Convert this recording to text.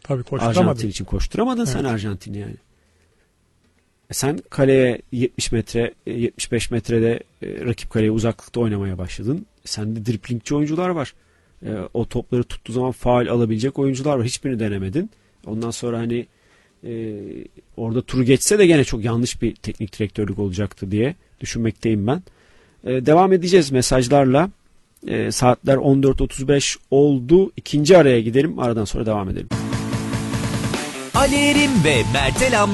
Tabii koşturamadın. Arjantin için koşturamadın sen Arjantin'i yani. Sen kaleye 70 metre, 75 metrede rakip kaleye uzaklıkta oynamaya başladın. Sende driplingçi oyuncular var. O topları tuttuğu zaman faul alabilecek oyuncular var. Hiçbirini denemedin. Ondan sonra hani orada turu geçse de gene çok yanlış bir teknik direktörlük olacaktı diye düşünmekteyim ben. Devam edeceğiz mesajlarla. Saatler 14.35 oldu. İkinci araya gidelim. Aradan sonra devam edelim. Ali Erim ve Mertel